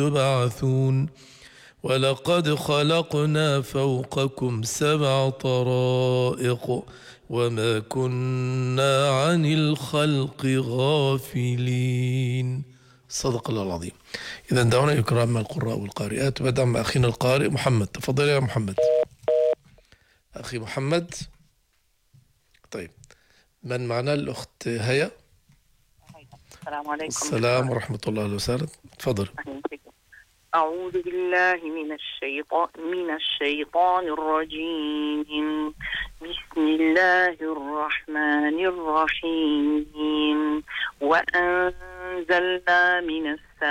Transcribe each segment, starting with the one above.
تبعثون ولقد خلقنا فوقكم 7 طرائق وما كنا عن الخلق غافلين. صدق الله العظيم. إذا دعونا إكرام القراء والقارئات، بدأ مع أخينا القارئ محمد. تفضل يا محمد. أخي محمد. طيب، من معنا؟ الأخت هيا. السلام عليكم. السلام ورحمة الله وسهلا. تفضل. أعوذ بالله من الشيطان الرجيم. بسم الله الرحمن الرحيم. وأنزلنا من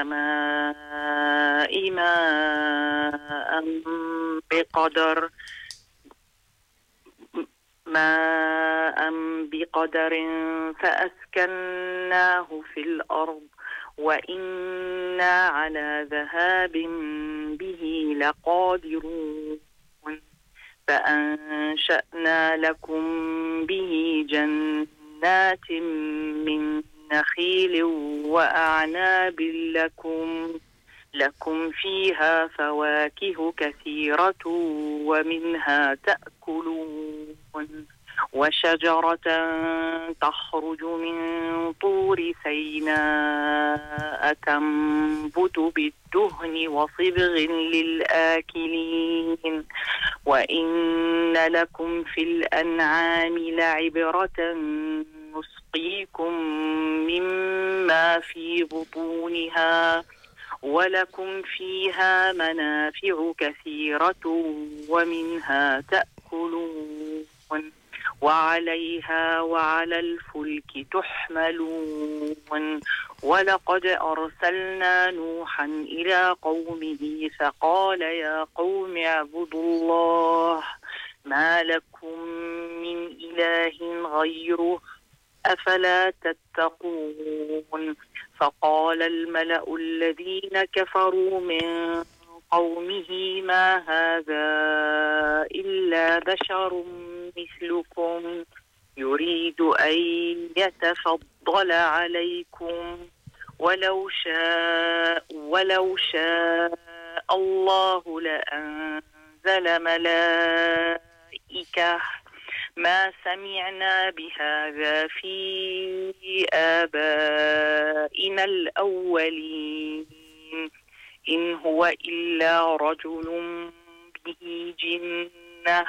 السماء ماء بقدر فأسكناه في الأرض وإنا على ذهاب به لقادرون. فأنشأنا لكم به جنات من نخيل وأعناب لكم فيها فواكه كثيرة ومنها تأكلون. وشجرة تخرج من طور سيناء تنبت بالدهن وصبغ للآكلين. وإن لكم في الأنعام لعبرة نسقيكم مما في بطونها ولكم فيها منافع كثيرة ومنها تأكلون. وعليها وعلى الفلك تحملون. ولقد أرسلنا نوحا إلى قومه فقال يا قوم اعبدوا الله ما لكم من إله غيره أفلا تتقون. فقال الملأ الذين كفروا من قومه ما هذا إلا بشر مثلكم يريد أن يتفضل عليكم ولو شاء الله لأنزل ملائكة ما سمعنا بهذا في آبائنا الأولين إن هو إلا رجل به جنة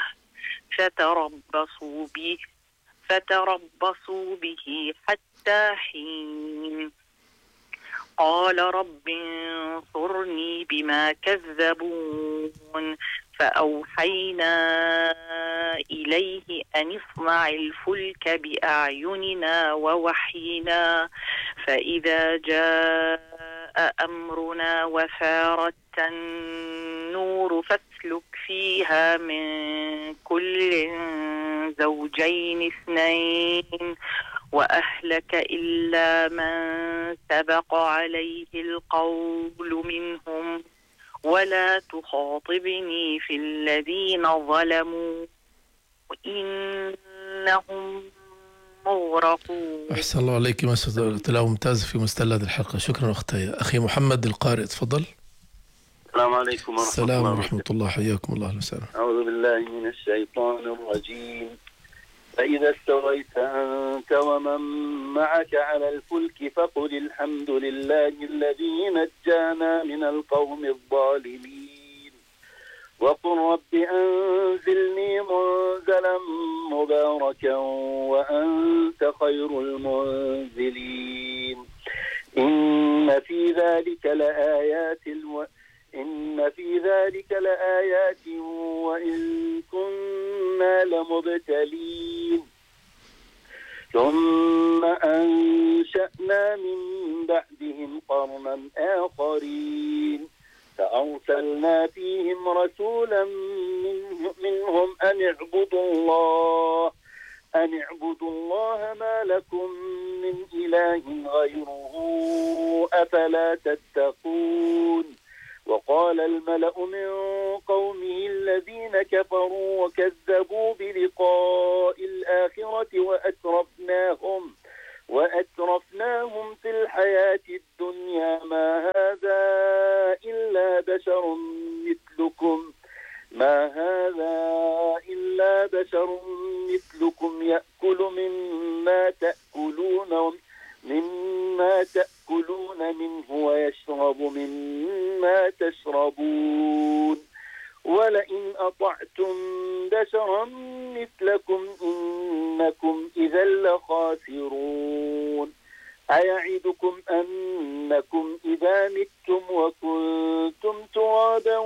فتربصوا به حتى حين. قال رب انصرني بما كذبون. فأوحينا إليه أن اصنع الفلك بأعيننا ووحينا فإذا جاء أمرنا وفارت النور فاسلك فيها من كل زوجين 2 وأهلك إلا من سبق عليه القول منهم ولا تخاطبني في الذين ظلموا إنهم مغرقون. أحسن الله عليك، تلاوة ممتازة في مستهل هذه الحلقة. شكرا أختي. أخي محمد القارئ تفضل. السلام عليكم ورحمة الله. السلام ورحمة الله، حياكم الله وسهلا. أعوذ بالله من الشيطان الرجيم. فإذا استويت أنت ومن معك على الفلك فقل الحمد لله الذي نجانا من القوم الظالمين وقل رب أنزلني منزلا مباركا وأنت خير المنزلين. إن في ذلك لآيات وإن كنا لمبتلين. ثم أنشأنا من بعدهم قرنا آخرين فأرسلنا فيهم رسولا منهم أن اعبدوا الله ما لكم من إله غيره أفلا تتقون. وقال الملأ من قومه الذين كفروا وكذبوا بلقاء الآخرة وأترفناهم في الحياة الدنيا ما هذا إلا بشر مثلكم يأكل مما تأكلون منه ويشرب مما تشربون ولئن أطعتم بشرا مثلكم إنكم إذا لخاسرون أيعدكم أنكم إذا متم وكنتم ترابا